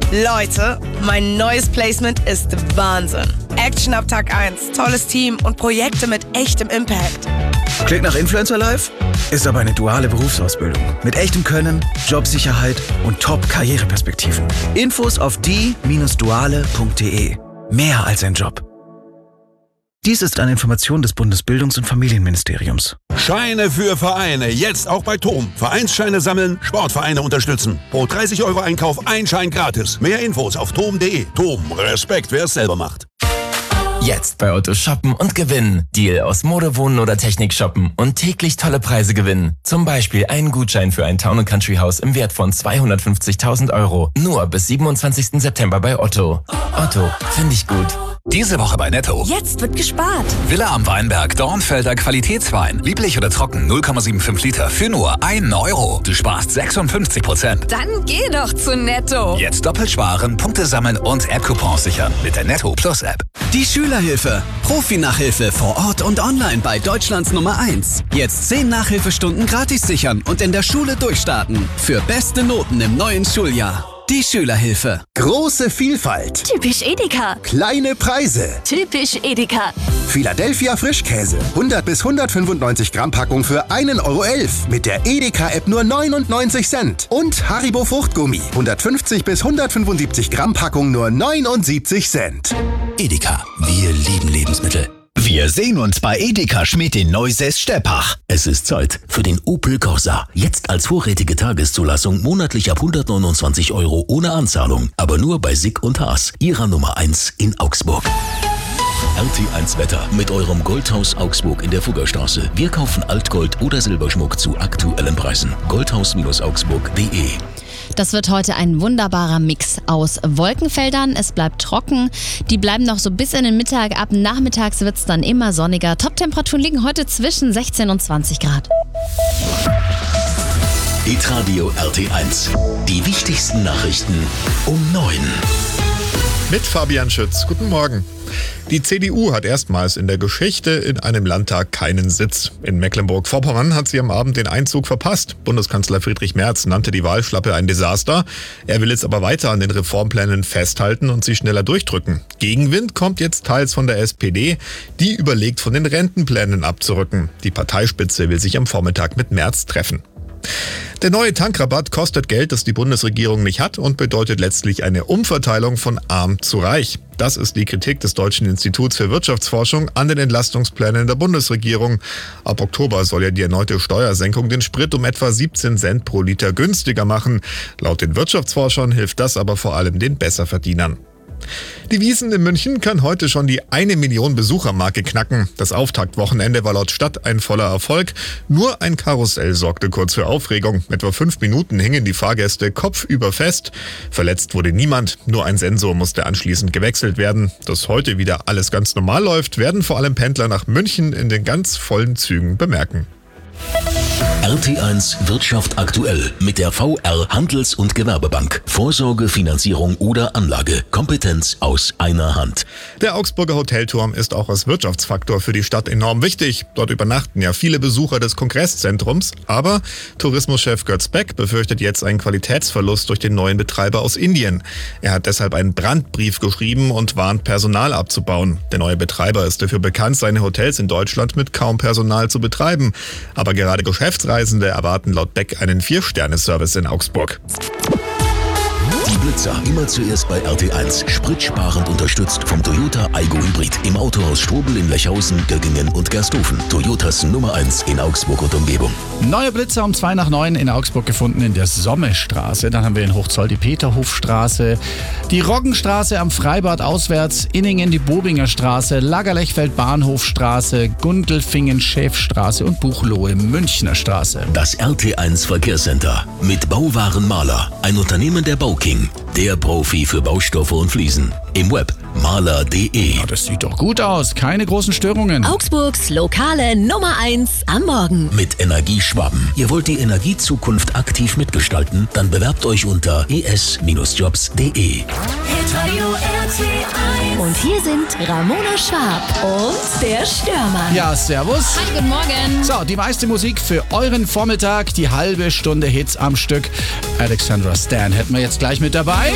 Leute, mein neues Placement ist Wahnsinn. Action ab Tag 1, tolles Team und Projekte mit echtem Impact. Klingt nach Influencer Life? Ist aber eine duale Berufsausbildung. Mit echtem Können, Jobsicherheit und Top-Karriereperspektiven. Infos auf die-duale.de. Mehr als ein Job. Dies ist eine Information des Bundesbildungs- und Familienministeriums. Scheine für Vereine, jetzt auch bei TOM. Vereinsscheine sammeln, Sportvereine unterstützen. Pro 30 € Einkauf ein Schein gratis. Mehr Infos auf tom.de. TOM, Respekt, wer es selber macht. Jetzt bei Otto shoppen und gewinnen. Deal aus Mode, Wohnen oder Technik shoppen und täglich tolle Preise gewinnen. Zum Beispiel einen Gutschein für ein Town & Country Haus im Wert von 250.000 €. Nur bis 27. September bei Otto. Otto, finde ich gut. Diese Woche bei Netto. Jetzt wird gespart. Villa am Weinberg, Dornfelder Qualitätswein. Lieblich oder trocken, 0,75 Liter für nur 1 €. Du sparst 56%. Dann geh doch zu Netto. Jetzt doppelt sparen, Punkte sammeln und App-Coupons sichern mit der Netto Plus App. Die Schülerhilfe. Profi-Nachhilfe vor Ort und online bei Deutschlands Nummer 1. Jetzt 10 Nachhilfestunden gratis sichern und in der Schule durchstarten. Für beste Noten im neuen Schuljahr. Die Schülerhilfe. Große Vielfalt. Typisch Edeka. Kleine Preise. Typisch Edeka. Philadelphia Frischkäse. 100 bis 195 Gramm Packung für 1,11 € mit der Edeka-App nur 99 Cent. Und Haribo Fruchtgummi. 150 bis 175 Gramm Packung nur 79 Cent. Edeka, wir lieben Lebensmittel. Wir sehen uns bei Edeka Schmidt in Neusäß-Steppach. Es ist Zeit für den Opel Corsa. Jetzt als vorrätige Tageszulassung monatlich ab 129 € ohne Anzahlung. Aber nur bei Sick und Haas, ihrer Nummer 1 in Augsburg. RT1 Wetter mit eurem Goldhaus Augsburg in der Fuggerstraße. Wir kaufen Altgold oder Silberschmuck zu aktuellen Preisen. Goldhaus-augsburg.de. Das wird heute ein wunderbarer Mix aus Wolkenfeldern. Es bleibt trocken. Die bleiben noch so bis in den Mittag. Ab nachmittags wird es dann immer sonniger. Top-Temperaturen liegen heute zwischen 16 und 20 Grad. Hitradio RT1. Die wichtigsten Nachrichten um 9. Mit Fabian Schütz. Guten Morgen. Die CDU hat erstmals in der Geschichte in einem Landtag keinen Sitz. In Mecklenburg-Vorpommern hat sie am Abend den Einzug verpasst. Bundeskanzler Friedrich Merz nannte die Wahlschlappe ein Desaster. Er will jetzt aber weiter an den Reformplänen festhalten und sie schneller durchdrücken. Gegenwind kommt jetzt teils von der SPD, die überlegt, von den Rentenplänen abzurücken. Die Parteispitze will sich am Vormittag mit Merz treffen. Der neue Tankrabatt kostet Geld, das die Bundesregierung nicht hat und bedeutet letztlich eine Umverteilung von arm zu reich. Das ist die Kritik des Deutschen Instituts für Wirtschaftsforschung an den Entlastungsplänen der Bundesregierung. Ab Oktober soll ja die erneute Steuersenkung den Sprit um etwa 17 Cent pro Liter günstiger machen. Laut den Wirtschaftsforschern hilft das aber vor allem den Besserverdienern. Die Wiesn in München kann heute schon die 1 Million Besuchermarke knacken. Das Auftaktwochenende war laut Stadt ein voller Erfolg. Nur ein Karussell sorgte kurz für Aufregung. Etwa 5 Minuten hingen die Fahrgäste kopfüber fest. Verletzt wurde niemand, nur ein Sensor musste anschließend gewechselt werden. Dass heute wieder alles ganz normal läuft, werden vor allem Pendler nach München in den ganz vollen Zügen bemerken. RT1 Wirtschaft aktuell mit der VR Handels- und Gewerbebank. Vorsorge, Finanzierung oder Anlage. Kompetenz aus einer Hand. Der Augsburger Hotelturm ist auch als Wirtschaftsfaktor für die Stadt enorm wichtig. Dort übernachten ja viele Besucher des Kongresszentrums. Aber Tourismuschef Götz Beck befürchtet jetzt einen Qualitätsverlust durch den neuen Betreiber aus Indien. Er hat deshalb einen Brandbrief geschrieben und warnt, Personal abzubauen. Der neue Betreiber ist dafür bekannt, seine Hotels in Deutschland mit kaum Personal zu betreiben. Aber gerade Geschäftsreisende erwarten laut Beck einen 4-Sterne-Service in Augsburg. Die Blitzer immer zuerst bei RT1. Spritsparend unterstützt vom Toyota Aygo Hybrid. Im Autohaus Strobel in Lechhausen, Göggingen und Gersthofen. Toyotas Nummer 1 in Augsburg und Umgebung. Neue Blitzer um 8 nach 9 in Augsburg gefunden in der Sommestraße. Dann haben wir in Hochzoll die Peterhofstraße, die Roggenstraße am Freibad auswärts, Inningen die Bobinger Straße, Lagerlechfeld Bahnhofstraße, Gundelfingen Schäfstraße und Buchloe Münchner Straße. Das RT1 Verkehrscenter mit Bauwaren Maler. Ein Unternehmen der Bauking. Der Profi für Baustoffe und Fliesen. Im Web maler.de. Ja, das sieht doch gut aus. Keine großen Störungen. Augsburgs lokale Nummer 1 am Morgen. Mit Energieschwaben. Ihr wollt die Energiezukunft aktiv mitgestalten? Dann bewerbt euch unter es-jobs.de. Hitradio RT1. Und hier sind Ramona Schwab und der Störmann. Ja, servus. Hi, guten Morgen. So, die meiste Musik für euren Vormittag. Die halbe Stunde Hits am Stück. Alexandra Stan hätten wir jetzt gleich mit dabei.